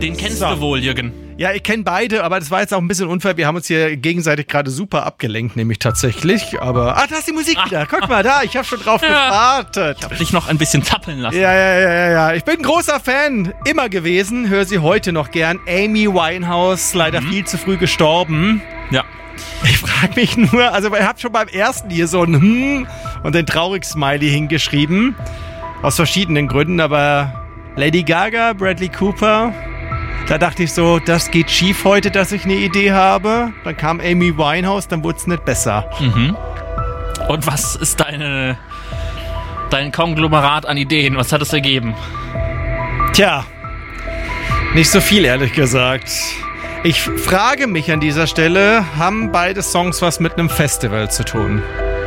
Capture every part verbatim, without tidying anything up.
Den kennst So. du wohl, Jürgen. Ja, ich kenne beide, aber das war jetzt auch ein bisschen unfair. Wir haben uns hier gegenseitig gerade super abgelenkt, nämlich tatsächlich. Aber, ah, da ist die Musik Ach. wieder. Guck mal da, ich habe schon drauf Ja. gewartet. Ich hab dich noch ein bisschen zappeln lassen. Ja, ja, ja, ja, ja. Ich bin ein großer Fan, immer gewesen, höre sie heute noch gern. Amy Winehouse, leider Mhm. viel zu früh gestorben. Ja. Ich frage mich nur, also ich habe schon beim ersten hier so ein Hm und den Traurig-Smiley hingeschrieben. Aus verschiedenen Gründen, aber Lady Gaga, Bradley Cooper, da dachte ich so, das geht schief heute, dass ich eine Idee habe. Dann kam Amy Winehouse, dann wurde es nicht besser. Mhm. Und was ist deine, dein Konglomerat an Ideen? Was hat es ergeben? Tja, nicht so viel, ehrlich gesagt. Ich frage mich an dieser Stelle, haben beide Songs was mit einem Festival zu tun?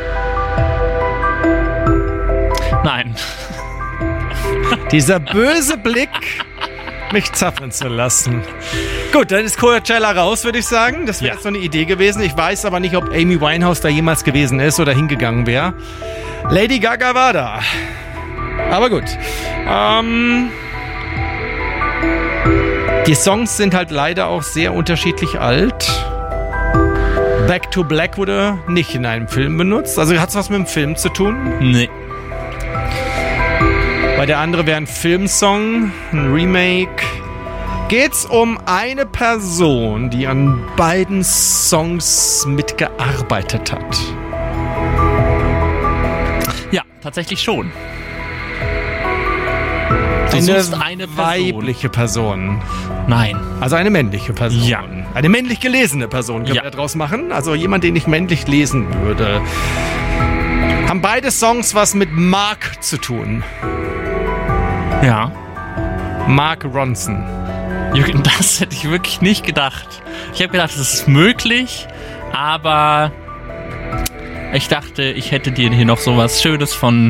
Nein. Dieser böse Blick, mich zappeln zu lassen. Gut, dann ist Coachella raus, würde ich sagen. Das wäre Ja. jetzt so eine Idee gewesen. Ich weiß aber nicht, ob Amy Winehouse da jemals gewesen ist oder hingegangen wäre. Lady Gaga war da. Aber gut. Ähm, die Songs sind halt leider auch sehr unterschiedlich alt. Back to Black wurde nicht in einem Film benutzt. Also hat es was mit dem Film zu tun? Nee. Bei der andere wäre ein Filmsong, ein Remake. Geht's um eine Person, die an beiden Songs mitgearbeitet hat? Ja, tatsächlich schon. Du Eine suchst eine Person. weibliche Person. Nein. Also eine männliche Person. Ja. Eine männlich gelesene Person können Ja. wir daraus machen. Also jemand, den ich männlich lesen würde. Haben beide Songs was mit Mark zu tun? Ja. Mark Ronson. Jürgen, das hätte ich wirklich nicht gedacht. Ich habe gedacht, es ist möglich, aber ich dachte, ich hätte dir hier noch sowas Schönes von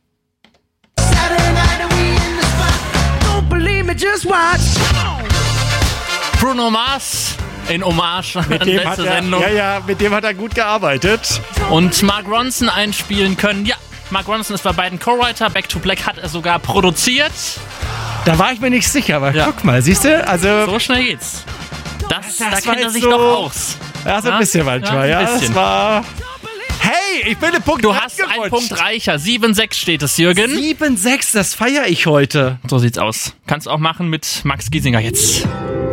Bruno Mars in Hommage an Mit dem, hat letzte er, Sendung ja, ja, mit dem hat er gut gearbeitet. und Mark Ronson einspielen können. Ja, Mark Ronson ist bei beiden Co-Writer. Back to Black hat er sogar produziert. Da war ich mir nicht sicher, aber Ja. guck mal, siehst du? Also, So schnell geht's. Das, Das da war kennt er jetzt sich so- doch aus. ja, so ein Ja? bisschen manchmal, Ja, ja. ein bisschen. Das war. Hey, ich bin den Punkt Du hast einen Punkt reicher. sieben sechs steht es, Jürgen. sieben sechs, das feiere ich heute. So sieht's aus. Kannst auch machen mit Max Giesinger jetzt.